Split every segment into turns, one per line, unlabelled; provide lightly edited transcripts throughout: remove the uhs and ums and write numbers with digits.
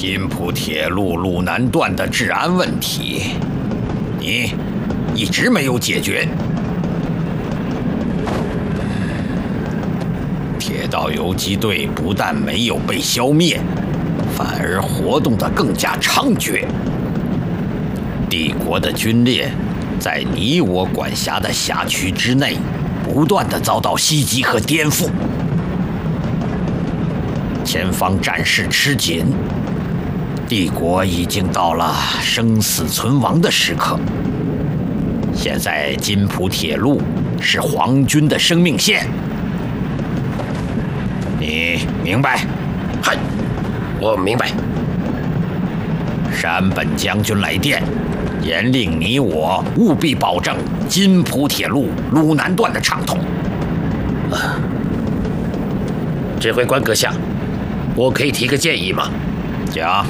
津浦铁路鲁南段的治安问题，你一直没有解决。铁道游击队不但没有被消灭，反而活动得更加猖獗。帝国的军列在你我管辖的辖区之内，不断地遭到袭击和颠覆，前方战事吃紧，帝国已经到了生死存亡的时刻。现在津浦铁路是皇军的生命线，你明白？
嗨，我明白。
山本将军来电，严令你我务必保证津浦铁路鲁南段的畅通。
指挥官阁下，我可以提个建议吗？
讲。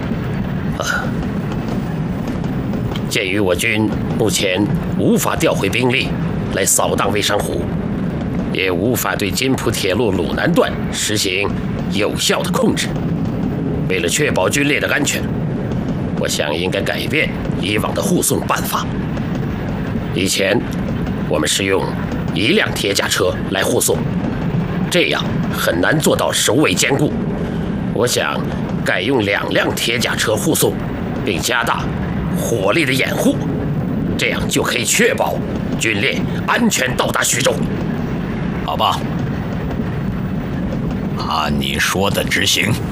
鉴于我军目前无法调回兵力来扫荡蔚山湖，也无法对津浦铁路鲁南段实行有效的控制，为了确保军列的安全，我想应该改变以往的护送办法。以前我们是用1辆铁甲车来护送，这样很难做到首尾兼顾。我想改用2辆铁甲车护送，并加大火力的掩护，这样就可以确保军列安全到达徐州。
好吧，按你说的执行。